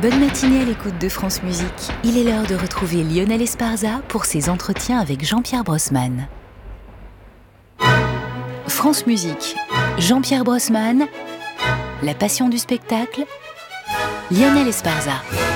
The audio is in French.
Bonne matinée à l'écoute de France Musique. Il est l'heure de retrouver Lionel Esparza pour ses entretiens avec Jean-Pierre Brossman. France Musique, Jean-Pierre Brossman, la passion du spectacle, Lionel Esparza.